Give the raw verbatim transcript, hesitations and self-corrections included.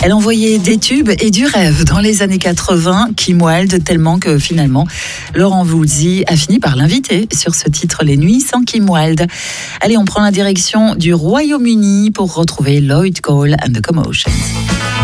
Elle envoyait des tubes et du rêve dans les années quatre-vingts, Kim Wilde, tellement que finalement, Laurent Voulzy a fini par l'inviter sur ce titre Les Nuits sans Kim Wilde. Allez, on prend la direction du Royaume-Uni pour retrouver Lloyd Cole and the Commotions.